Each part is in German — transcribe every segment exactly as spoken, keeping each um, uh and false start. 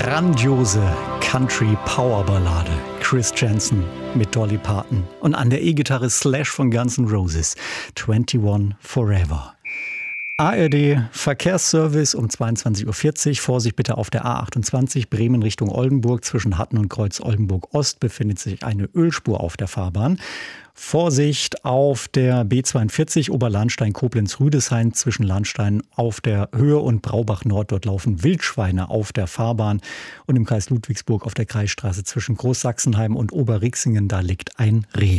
grandiose Country-Power-Ballade. Chris Janson mit Dolly Parton. Und an der E-Gitarre Slash von Guns N' Roses. einundzwanzig Forever. A R D Verkehrsservice um zweiundzwanzig Uhr vierzig. Vorsicht bitte auf der A achtundzwanzig Bremen Richtung Oldenburg. Zwischen Hatten und Kreuz Oldenburg Ost befindet sich eine Ölspur auf der Fahrbahn. Vorsicht auf der B zweiundvierzig Oberlahnstein Koblenz-Rüdesheim zwischen Lahnstein auf der Höhe und Braubach Nord. Dort laufen Wildschweine auf der Fahrbahn. Und im Kreis Ludwigsburg auf der Kreisstraße zwischen Großsachsenheim und Oberrixingen, da liegt ein Reh.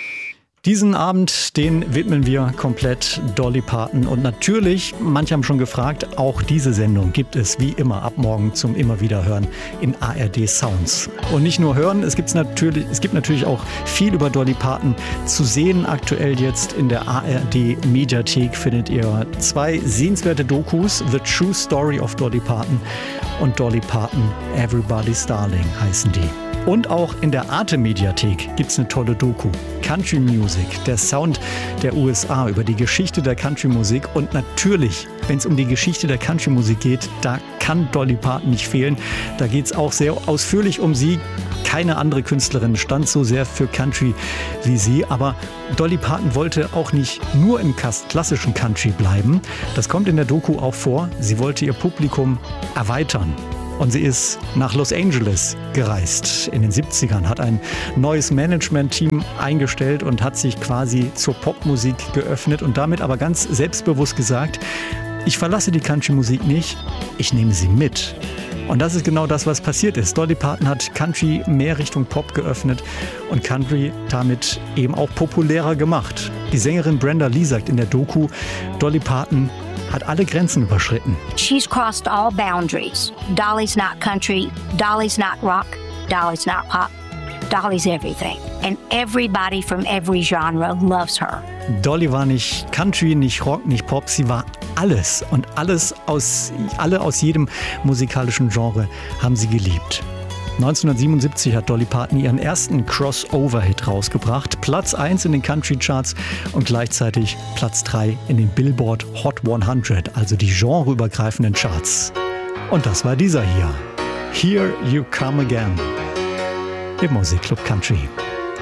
Diesen Abend, den widmen wir komplett Dolly Parton. Und natürlich, manche haben schon gefragt, auch diese Sendung gibt es wie immer ab morgen zum immer wieder hören in A R D Sounds. Und nicht nur hören, es, gibt's natürlich, es gibt natürlich auch viel über Dolly Parton zu sehen. Aktuell jetzt in der A R D Mediathek findet ihr zwei sehenswerte Dokus. The True Story of Dolly Parton und Dolly Parton, Everybody's Darling heißen die. Und auch in der Arte-Mediathek gibt es eine tolle Doku. Country Music, der Sound der U S A, über die Geschichte der Country-Musik. Und natürlich, wenn es um die Geschichte der Country-Musik geht, da kann Dolly Parton nicht fehlen. Da geht es auch sehr ausführlich um sie. Keine andere Künstlerin stand so sehr für Country wie sie. Aber Dolly Parton wollte auch nicht nur im klassischen Country bleiben. Das kommt in der Doku auch vor. Sie wollte ihr Publikum erweitern. Und sie ist nach Los Angeles gereist in den siebzigern, hat ein neues Management-Team eingestellt und hat sich quasi zur Popmusik geöffnet und damit aber ganz selbstbewusst gesagt, ich verlasse die Country-Musik nicht, ich nehme sie mit. Und das ist genau das, was passiert ist. Dolly Parton hat Country mehr Richtung Pop geöffnet und Country damit eben auch populärer gemacht. Die Sängerin Brenda Lee sagt in der Doku, Dolly Parton hat alle Grenzen überschritten. She's crossed all boundaries. Dolly's not country, Dolly's not rock, Dolly's not pop, Dolly's everything. And everybody from every genre loves her. Dolly war nicht Country, nicht Rock, nicht Pop, sie war alles. Und alles aus, alle aus jedem musikalischen Genre haben sie geliebt. neunzehnhundertsiebenundsiebzig hat Dolly Parton ihren ersten Crossover-Hit rausgebracht. Platz eins in den Country-Charts und gleichzeitig Platz drei in den Billboard Hot hundert, also die genreübergreifenden Charts. Und das war dieser hier. Here You Come Again im Musikclub Country.